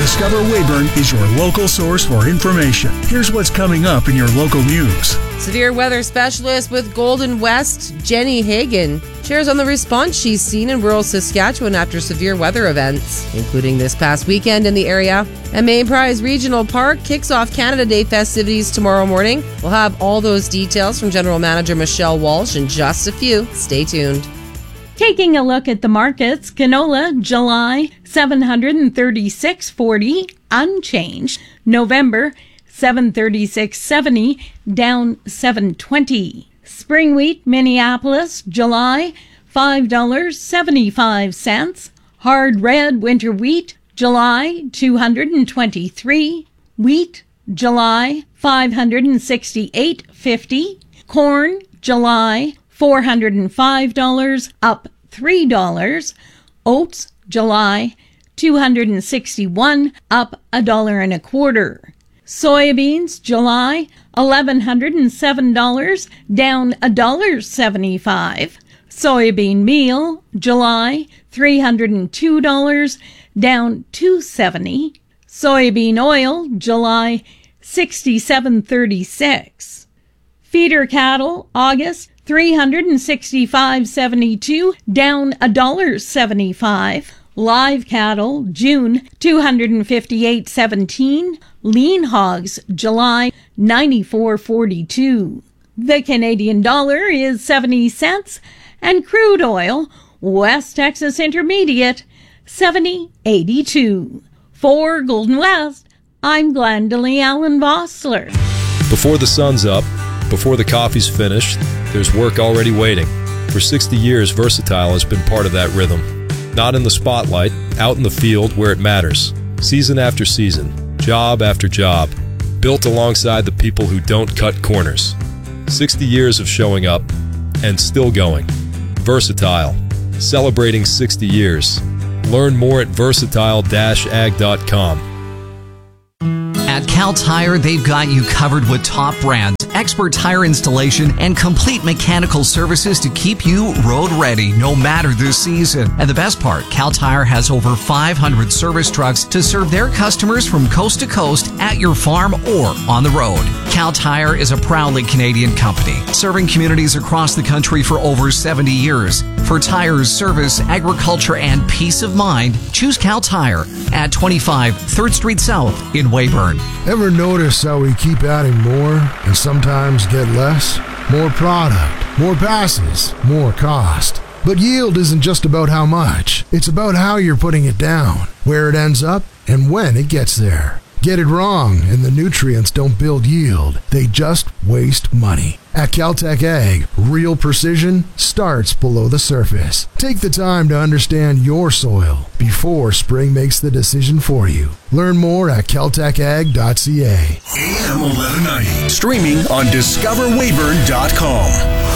Discover Weyburn is your local source for information. Here's what's coming up in your local news. Severe weather specialist with Golden West, Jenny Hagan, shares on the response she's seen in rural Saskatchewan after severe weather events, including this past weekend in the area. And Main Prize Regional Park kicks off Canada Day festivities tomorrow morning. We'll have all those details from General Manager Michelle Walsh in just a few. Stay tuned. Taking a look at the markets, canola, July, $736.40, unchanged. November, $736.70, down $7.20. Spring wheat, Minneapolis, July, $5.75. Hard red winter wheat, July, $223. Wheat, July, $568.50. Corn, July, $405, up $3. Oats, July, $261, up $1.25. Soybeans, July, $1,107, down $1.75. Soybean meal, July, $302, down $2.70. Soybean oil, July, $67.36. Feeder cattle, August, $365.72, down $1.75. Live cattle, June, $258.17. Lean hogs, July, $94.42. The Canadian dollar is 70 cents, and crude oil, West Texas Intermediate, $70.82. For Golden West, I'm Glendalee Allen Vossler. Before the sun's up, before the coffee's finished, there's work already waiting. For 60 years, Versatile has been part of that rhythm. Not in the spotlight, out in the field where it matters. Season after season, job after job, built alongside the people who don't cut corners. 60 years of showing up and still going. Versatile, celebrating 60 years. Learn more at versatile-ag.com. At Cal Tire, they've got you covered with top brands, expert tire installation, and complete mechanical services to keep you road ready no matter the season. And the best part, Cal Tire has over 500 service trucks to serve their customers from coast to coast at your farm or on the road. Cal Tire is a proudly Canadian company, serving communities across the country for over 70 years. For tires, service, agriculture, and peace of mind, choose Cal Tire at 25 3rd Street South in Weyburn. Ever notice how we keep adding more and sometimes get less? More product, more passes, more cost. But yield isn't just about how much. It's about how you're putting it down, where it ends up, and when it gets there. Get it wrong, and the nutrients don't build yield. They just waste money. At Caltech Ag, real precision starts below the surface. Take the time to understand your soil before spring makes the decision for you. Learn more at caltechag.ca. AM 1190. Streaming on discoverweyburn.com.